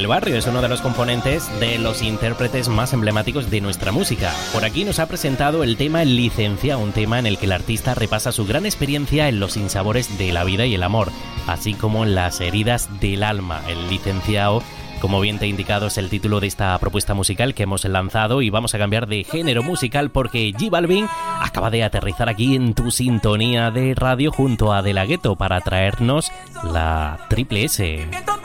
del Barrio es uno de los componentes de los intérpretes más emblemáticos de nuestra música. Por aquí nos ha presentado el tema Licencia, un tema en el que el artista repasa su gran experiencia en los sinsabores de la vida y el amor, así como en las heridas del alma. El licenciado, como bien te he indicado, es el título de esta propuesta musical que hemos lanzado, y vamos a cambiar de género musical porque J Balvin acaba de aterrizar aquí en tu sintonía de radio junto a De La Ghetto para traernos la Triple S.